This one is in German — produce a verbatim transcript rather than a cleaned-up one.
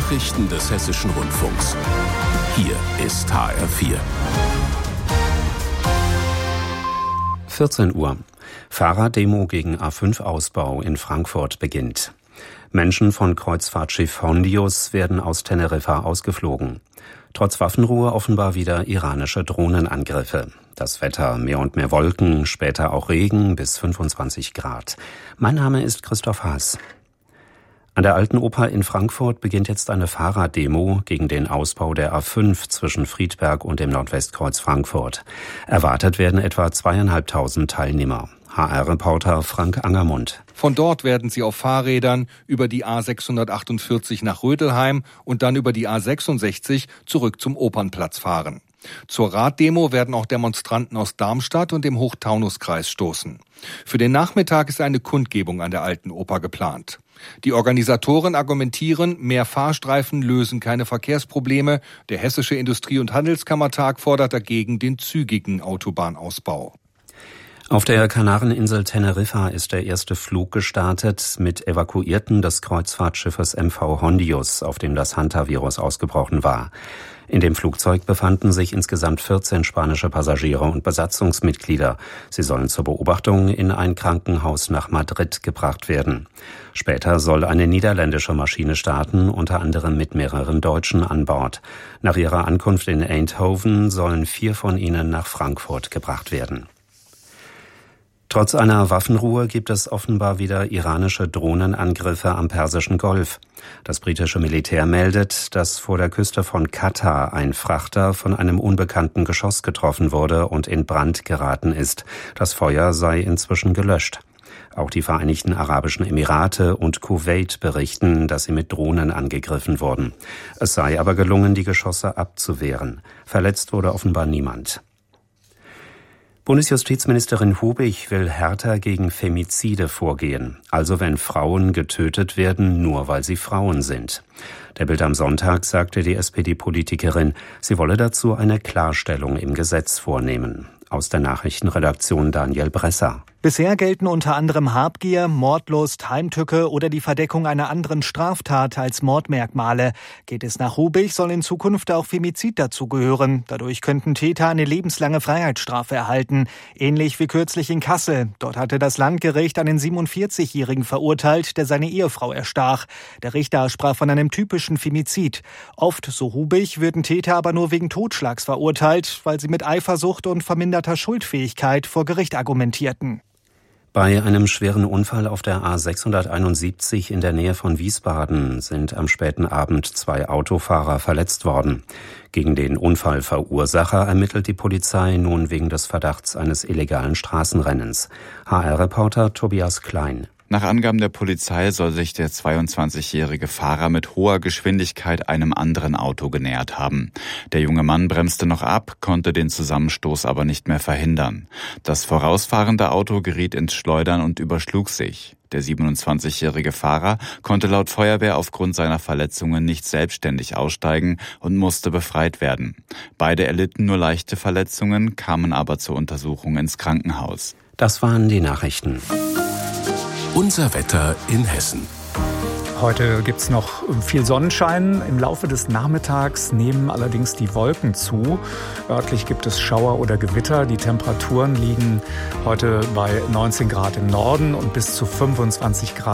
Nachrichten des Hessischen Rundfunks. Hier ist H R vier. vierzehn Uhr. Fahrraddemo gegen A fünf Ausbau in Frankfurt beginnt. Menschen von Kreuzfahrtschiff Hondius werden aus Teneriffa ausgeflogen. Trotz Waffenruhe offenbar wieder iranische Drohnenangriffe. Das Wetter: mehr und mehr Wolken, später auch Regen bis fünfundzwanzig Grad. Mein Name ist Christoph Haas. An der Alten Oper in Frankfurt beginnt jetzt eine Fahrraddemo gegen den Ausbau der A fünf zwischen Friedberg und dem Nordwestkreuz Frankfurt. Erwartet werden etwa zweieinhalbtausend Teilnehmer. H R-Reporter Frank Angermund. Von dort werden sie auf Fahrrädern über die A sechshundertachtundvierzig nach Rödelheim und dann über die A sechsundsechzig zurück zum Opernplatz fahren. Zur Raddemo werden auch Demonstranten aus Darmstadt und dem Hochtaunuskreis stoßen. Für den Nachmittag ist eine Kundgebung an der Alten Oper geplant. Die Organisatoren argumentieren, mehr Fahrstreifen lösen keine Verkehrsprobleme. Der Hessische Industrie- und Handelskammertag fordert dagegen den zügigen Autobahnausbau. Auf der Kanareninsel Teneriffa ist der erste Flug gestartet mit Evakuierten des Kreuzfahrtschiffes M V Hondius, auf dem das Hantavirus ausgebrochen war. In dem Flugzeug befanden sich insgesamt vierzehn spanische Passagiere und Besatzungsmitglieder. Sie sollen zur Beobachtung in ein Krankenhaus nach Madrid gebracht werden. Später soll eine niederländische Maschine starten, unter anderem mit mehreren Deutschen an Bord. Nach ihrer Ankunft in Eindhoven sollen vier von ihnen nach Frankfurt gebracht werden. Trotz einer Waffenruhe gibt es offenbar wieder iranische Drohnenangriffe am Persischen Golf. Das britische Militär meldet, dass vor der Küste von Katar ein Frachter von einem unbekannten Geschoss getroffen wurde und in Brand geraten ist. Das Feuer sei inzwischen gelöscht. Auch die Vereinigten Arabischen Emirate und Kuwait berichten, dass sie mit Drohnen angegriffen wurden. Es sei aber gelungen, die Geschosse abzuwehren. Verletzt wurde offenbar niemand. Bundesjustizministerin Hubig will härter gegen Femizide vorgehen, also wenn Frauen getötet werden, nur weil sie Frauen sind. Der Bild am Sonntag sagte die S P D-Politikerin, sie wolle dazu eine Klarstellung im Gesetz vornehmen. Aus der Nachrichtenredaktion Daniel Bresser. Bisher gelten unter anderem Habgier, Mordlust, Heimtücke oder die Verdeckung einer anderen Straftat als Mordmerkmale. Geht es nach Hubig, soll in Zukunft auch Femizid dazugehören. Dadurch könnten Täter eine lebenslange Freiheitsstrafe erhalten. Ähnlich wie kürzlich in Kassel. Dort hatte das Landgericht einen siebenundvierzigjährigen verurteilt, der seine Ehefrau erstach. Der Richter sprach von einem typischen Femizid. Oft, so Hubig, würden Täter aber nur wegen Totschlags verurteilt, weil sie mit Eifersucht und verminderter Schuldfähigkeit vor Gericht argumentierten. Bei einem schweren Unfall auf der A sechshunderteinundsiebzig in der Nähe von Wiesbaden sind am späten Abend zwei Autofahrer verletzt worden. Gegen den Unfallverursacher ermittelt die Polizei nun wegen des Verdachts eines illegalen Straßenrennens. H R-Reporter Tobias Klein. Nach Angaben der Polizei soll sich der zweiundzwanzigjährige Fahrer mit hoher Geschwindigkeit einem anderen Auto genähert haben. Der junge Mann bremste noch ab, konnte den Zusammenstoß aber nicht mehr verhindern. Das vorausfahrende Auto geriet ins Schleudern und überschlug sich. Der siebenundzwanzigjährige Fahrer konnte laut Feuerwehr aufgrund seiner Verletzungen nicht selbstständig aussteigen und musste befreit werden. Beide erlitten nur leichte Verletzungen, kamen aber zur Untersuchung ins Krankenhaus. Das waren die Nachrichten. Unser Wetter in Hessen. Heute gibt's noch viel Sonnenschein. Im Laufe des Nachmittags nehmen allerdings die Wolken zu. Örtlich gibt es Schauer oder Gewitter. Die Temperaturen liegen heute bei neunzehn Grad im Norden und bis zu fünfundzwanzig Grad